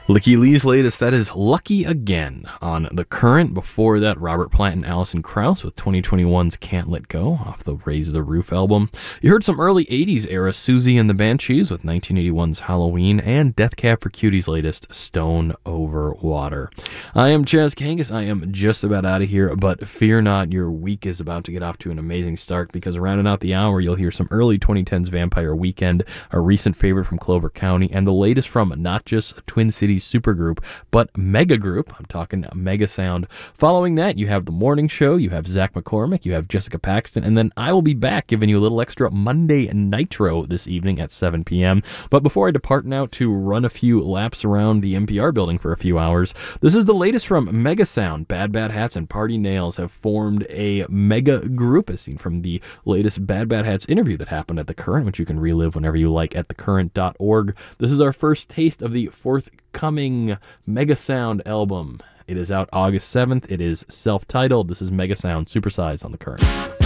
Licky Lee's latest, that is Lucky Again on The Current. Before that, Robert Plant and Alison Krauss with 2021's Can't Let Go off the Raise the Roof album. You heard some early 80s era Susie and the Banshees with 1981's Halloween, and Death Cab for Cutie's latest Stone Over Water. I am Chaz Kangas. I am just about out of here, but fear not, your week is about to get off to an amazing start, because rounding out the hour, you'll hear some early 2010s Vampire Weekend, a recent favorite from Clover County, and the latest from not just Twin Cities supergroup, but mega group. I'm talking Mega Sound. Following that, you have the morning show, you have Zach McCormick, you have Jessica Paxton, and then I will be back giving you a little extra Monday Nitro this evening at 7 p.m. But before I depart now to run a few laps around the NPR building for a few hours, this is the latest from Mega Sound. Bad Bad Hats and Party Nails have formed a mega group, as seen from the latest Bad Bad Hats interview that happened at The Current, which you can relive whenever you like at thecurrent.org. This is our first taste of the forthcoming Mega Sound album. It is out August 7th. It is self-titled. This is Mega Sound Supersize on The Current.